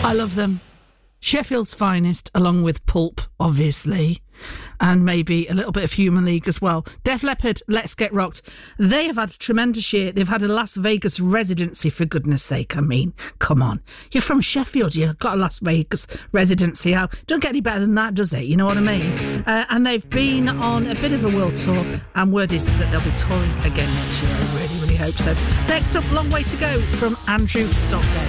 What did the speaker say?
I love them. Sheffield's finest, along with Pulp, obviously, and maybe a little bit of Human League as well. Def Leppard, Let's Get Rocked. They have had a tremendous year. They've had a Las Vegas residency, for goodness sake. I mean, come on. You're from Sheffield. You've got a Las Vegas residency. Don't get any better than that, does it? You know what I mean? And they've been on a bit of a world tour, and word is that they'll be touring again next year. I really, really hope so. Next up, Long Way to Go from Andrew Stockdale.